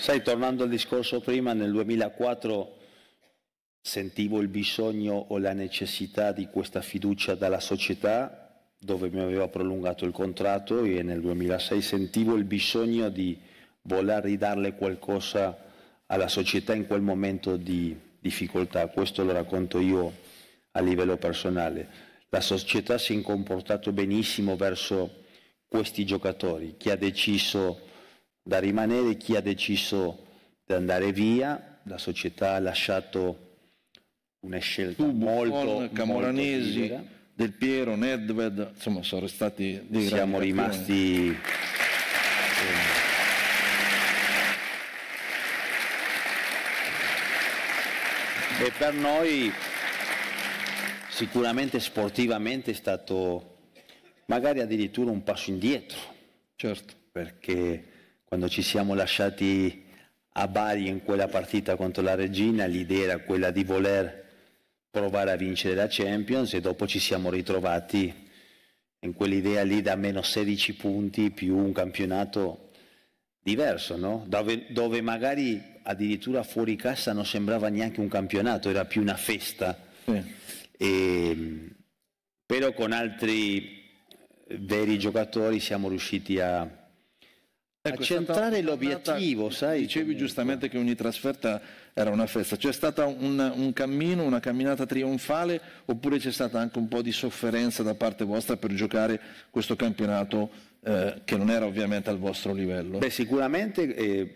Sai, tornando al discorso prima, nel 2004 sentivo il bisogno o la necessità di questa fiducia dalla società, dove mi aveva prolungato il contratto, e nel 2006 sentivo il bisogno di voler ridarle qualcosa alla società in quel momento di difficoltà. Questo lo racconto io a livello personale. La società si è comportato benissimo verso questi giocatori, chi ha deciso da rimanere, chi ha deciso di andare via. La società ha lasciato una scelta molto Camoranesi, libera. Del Piero, Nedved, insomma sono stati dei grandi Siamo campioni. rimasti e per noi sicuramente sportivamente è stato magari addirittura un passo indietro, Certo. perché quando ci siamo lasciati a Bari in quella partita contro la Regina, l'idea era quella di voler provare a vincere la Champions, e dopo ci siamo ritrovati in quell'idea lì da meno 16 punti più un campionato diverso, no? Dove magari addirittura fuori casa non sembrava neanche un campionato, era più una festa. Però con altri veri giocatori siamo riusciti a centrare l'obiettivo, sai? Dicevi giustamente che ogni trasferta era una festa. C'è stata un cammino, una camminata trionfale, oppure c'è stata anche un po' di sofferenza da parte vostra per giocare questo campionato che non era ovviamente al vostro livello? Beh, sicuramente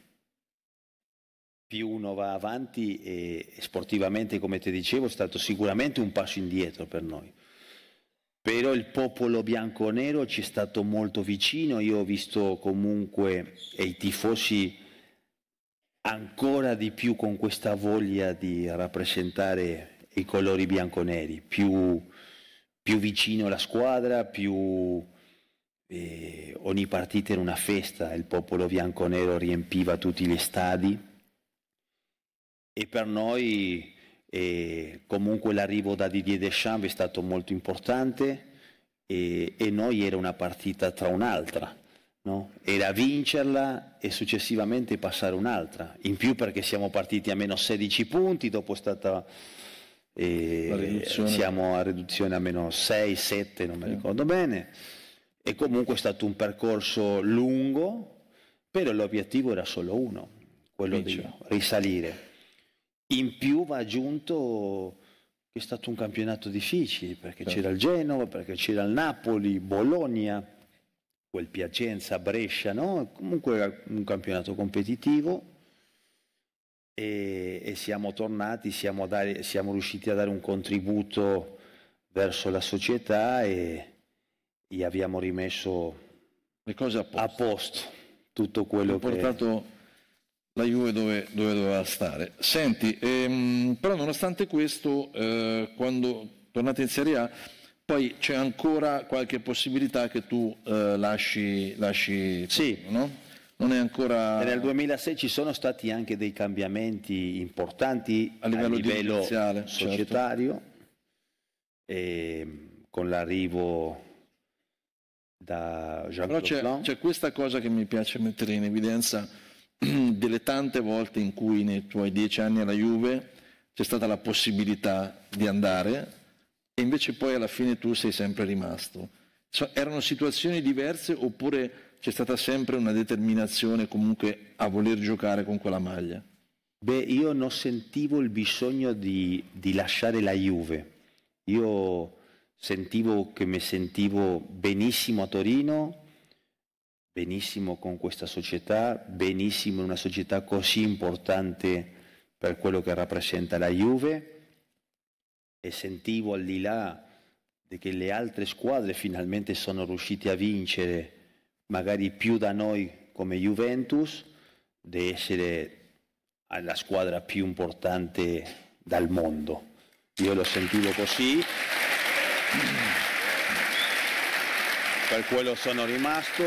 più uno va avanti, e sportivamente, come ti dicevo, è stato sicuramente un passo indietro per noi. Però il popolo bianconero ci è stato molto vicino. Io ho visto comunque, e i tifosi ancora di più, con questa voglia di rappresentare i colori bianconeri, più vicino alla squadra, ogni partita era una festa, il popolo bianconero riempiva tutti gli stadi, e per noi comunque l'arrivo da Didier Deschamps è stato molto importante, e noi era una partita tra un'altra, no? Era vincerla e successivamente passare un'altra, in più perché siamo partiti a meno 16 punti, dopo è stata siamo a riduzione a meno 6, 7, non mi ricordo bene, e comunque è stato un percorso lungo, però l'obiettivo era solo uno, quello di risalire. In più va aggiunto che è stato un campionato difficile, perché c'era il Genova, perché c'era il Napoli, Bologna, quel Piacenza, Brescia, no? Comunque era un campionato competitivo, e siamo tornati, siamo riusciti a dare un contributo verso la società, e abbiamo rimesso le cose a posto tutto quello che... portato la Juve dove doveva stare. Senti, però nonostante questo, quando tornate in Serie A, poi c'è ancora qualche possibilità che tu lasci sì, no? Non è ancora... Nel 2006 ci sono stati anche dei cambiamenti importanti a livello societario, con l'arrivo da Jean-Claude Però c'è questa cosa che mi piace mettere in evidenza, delle tante volte in cui nei tuoi 10 anni alla Juve c'è stata la possibilità di andare, e invece poi alla fine tu sei sempre rimasto. Erano situazioni diverse, oppure c'è stata sempre una determinazione comunque a voler giocare con quella maglia? Beh, io non sentivo il bisogno di lasciare la Juve. Io sentivo che mi sentivo benissimo a Torino, benissimo con questa società, benissimo in una società così importante per quello che rappresenta la Juve, e sentivo, al di là di che le altre squadre finalmente sono riuscite a vincere, magari più da noi come Juventus, di essere la squadra più importante dal mondo. Io lo sentivo così, per quello sono rimasto,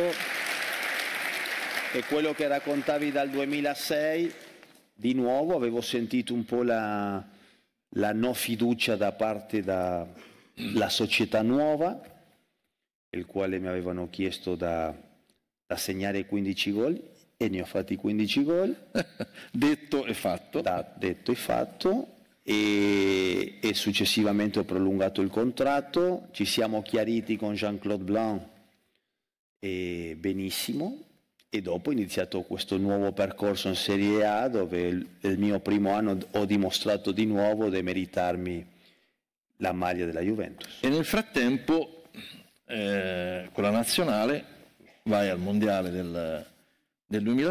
e quello che raccontavi dal 2006, di nuovo avevo sentito un po' la non fiducia da parte della società nuova, il quale mi avevano chiesto da segnare 15 gol, e ne ho fatti 15 gol. Detto e fatto. Detto e fatto. E successivamente ho prolungato il contratto, ci siamo chiariti con Jean-Claude Blanc e benissimo, e dopo ho iniziato questo nuovo percorso in Serie A dove nel mio primo anno ho dimostrato di nuovo di meritarmi la maglia della Juventus. E nel frattempo con la nazionale vai al mondiale del 2006.